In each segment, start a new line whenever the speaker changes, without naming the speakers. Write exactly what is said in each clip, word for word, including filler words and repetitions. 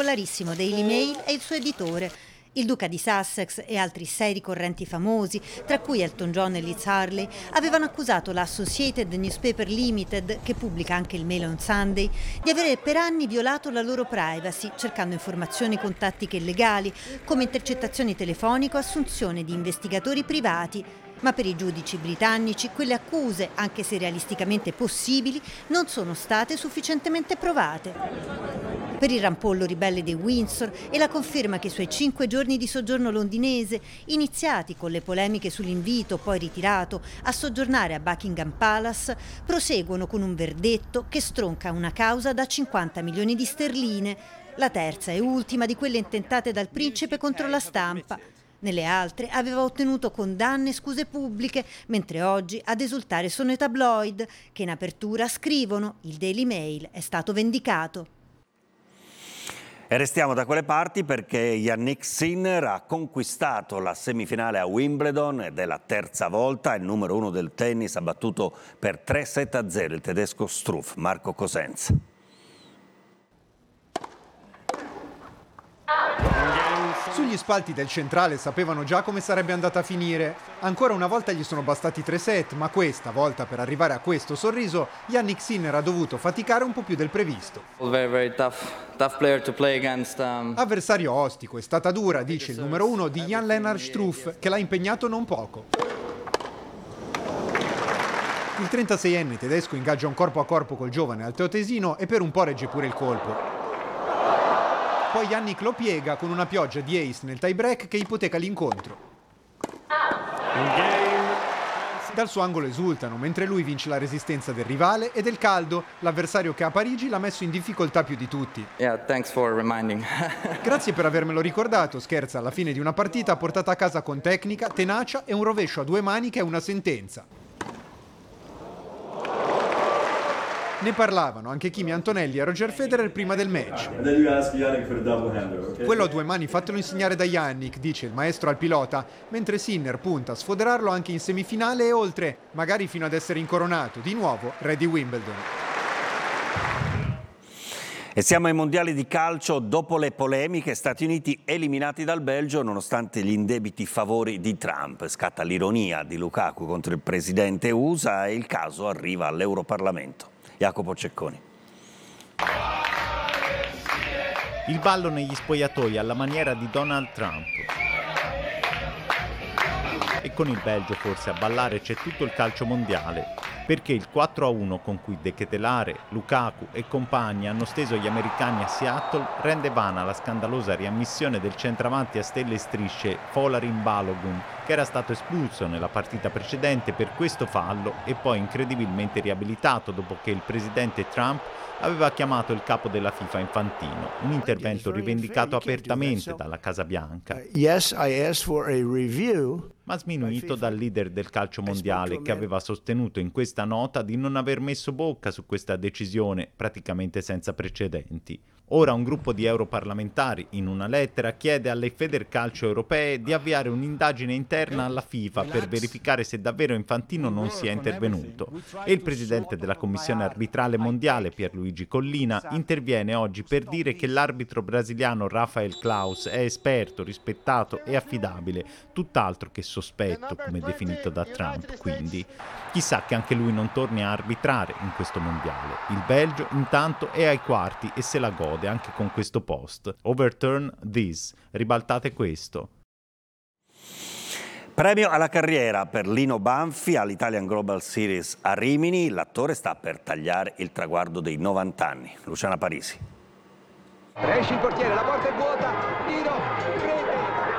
popolarissimo Daily Mail e il suo editore, il duca di Sussex e altri sei ricorrenti famosi, tra cui Elton John e Liz Hurley, avevano accusato la Associated Newspaper Limited, che pubblica anche il Mail on Sunday, di avere per anni violato la loro privacy, cercando informazioni contattiche illegali, come intercettazioni telefoniche o assunzione di investigatori privati. Ma per i giudici britannici quelle accuse, anche se realisticamente possibili, non sono state sufficientemente provate. Per il rampollo ribelle dei Windsor e la conferma che i suoi cinque giorni di soggiorno londinese, iniziati con le polemiche sull'invito poi ritirato a soggiornare a Buckingham Palace, proseguono con un verdetto che stronca una causa da cinquanta milioni di sterline, la terza e ultima di quelle intentate dal principe contro la stampa. Nelle altre aveva ottenuto condanne e scuse pubbliche, mentre oggi ad esultare sono i tabloid, che in apertura scrivono: il Daily Mail è stato vendicato.
E restiamo da quelle parti perché Jannik Sinner ha conquistato la semifinale a Wimbledon ed è la terza volta. Il numero uno del tennis ha battuto per tre sette a zero il tedesco Struff, Marco Cosenza.
Sugli spalti del centrale sapevano già come sarebbe andata a finire. Ancora una volta gli sono bastati tre set, ma questa volta, per arrivare a questo sorriso, Jannik Sinner ha dovuto faticare un po' più del previsto.
Very, very tough, tough player to play against, um...
Avversario ostico, è stata dura, dice il numero uno di Jan-Lennart Struff, che l'ha impegnato non poco. Il trentaseienne tedesco ingaggia un corpo a corpo col giovane altoatesino e per un po' regge pure il colpo. Poi Jannik lo piega con una pioggia di ace nel tie break che ipoteca l'incontro. Dal suo angolo esultano, mentre lui vince la resistenza del rivale e del caldo, l'avversario che a Parigi l'ha messo in difficoltà più di tutti.
Yeah, thanks for reminding.
Grazie per avermelo ricordato, scherza alla fine di una partita portata a casa con tecnica, tenacia e un rovescio a due mani che è una sentenza. Ne parlavano anche Kimi Antonelli e Roger Federer prima del match. Quello a due mani fatelo insegnare da Jannik, dice il maestro al pilota, mentre Sinner punta a sfoderarlo anche in semifinale e oltre, magari fino ad essere incoronato, di nuovo, re di Wimbledon.
E siamo ai mondiali di calcio. Dopo le polemiche, Stati Uniti eliminati dal Belgio nonostante gli indebiti favori di Trump. Scatta l'ironia di Lukaku contro il presidente U S A e il caso arriva all'Europarlamento. Jacopo Cecconi.
Il ballo negli spogliatoi alla maniera di Donald Trump. E con il Belgio forse a ballare c'è tutto il calcio mondiale, perché il quattro a uno con cui De Ketelaere, Lukaku e compagni hanno steso gli americani a Seattle rende vana la scandalosa riammissione del centravanti a stelle e strisce Folarin Balogun, che era stato espulso nella partita precedente per questo fallo e poi incredibilmente riabilitato dopo che il presidente Trump aveva chiamato il capo della FIFA Infantino, un intervento rivendicato apertamente dalla Casa Bianca.
Yes, I asked for a review.
Ma sminuito dal leader del calcio mondiale che aveva sostenuto in questa nota di non aver messo bocca su questa decisione praticamente senza precedenti. Ora un gruppo di europarlamentari in una lettera chiede alle Federcalcio europee di avviare un'indagine interna alla FIFA per verificare se davvero Infantino non sia intervenuto. E il presidente della Commissione arbitrale mondiale Pierluigi Collina interviene oggi per dire che l'arbitro brasiliano Rafael Claus è esperto, rispettato e affidabile, tutt'altro che sospetto, come definito da Trump, quindi chissà che anche lui non torni a arbitrare in questo mondiale. Il Belgio intanto è ai quarti e se la gode anche con questo post. Overturn this, ribaltate questo.
Premio alla carriera per Lino Banfi all'Italian Global Series a Rimini. L'attore sta per tagliare il traguardo dei novanta anni. Luciana Parisi.
Esce il portiere, la porta è vuota, tiro, rete.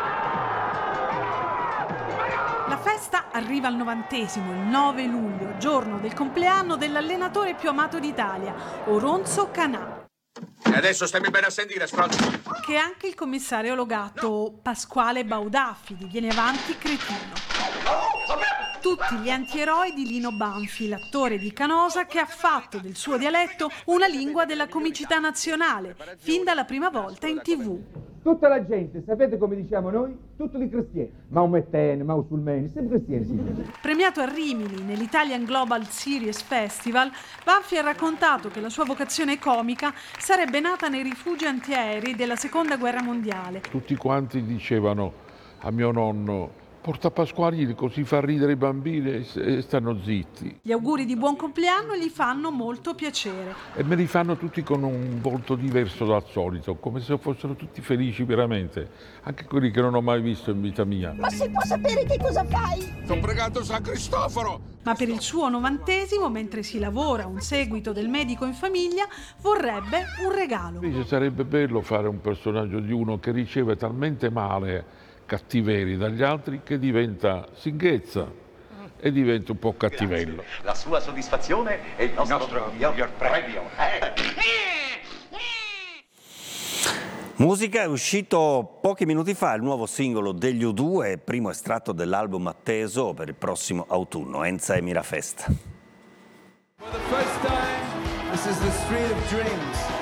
La festa arriva al novantesimo, il nove luglio, giorno del compleanno dell'allenatore più amato d'Italia, Oronzo Canà.
E adesso stammi bene a sentire, scrollo.
Che anche il commissario logato Pasquale Baudaffi di Viene Avanti Cretino. Tutti gli antieroi di Lino Banfi, l'attore di Canosa che ha fatto del suo dialetto una lingua della comicità nazionale, fin dalla prima volta in tivù.
Tutta la gente, sapete come diciamo noi? Tutto di cristiani. Maometteni, musulmani, sempre cristiani, signori.
Premiato a Rimini nell'Italian Global Series Festival, Banfi ha raccontato che la sua vocazione comica sarebbe nata nei rifugi antiaerei della Seconda Guerra Mondiale.
Tutti quanti dicevano a mio nonno: porta Pasqualini, così fa ridere i bambini e stanno zitti.
Gli auguri di buon compleanno gli fanno molto piacere.
E me li fanno tutti con un volto diverso dal solito, come se fossero tutti felici veramente, anche quelli che non ho mai visto in vita mia.
Ma si può sapere che cosa fai?
T'ho pregato San Cristoforo!
Ma per il suo novantesimo, mentre si lavora un seguito del Medico in Famiglia, vorrebbe un regalo.
Invece sarebbe bello fare un personaggio di uno che riceve talmente male cattiveri dagli altri che diventa singhezza e diventa un po' cattivello.
La sua soddisfazione è il nostro, il nostro miglior, miglior premio. Eh.
Musica, è uscito pochi minuti fa il nuovo singolo degli U due, primo estratto dell'album atteso per il prossimo autunno, Enza e Mirafest.
For the first time, this is the Street of Dreams.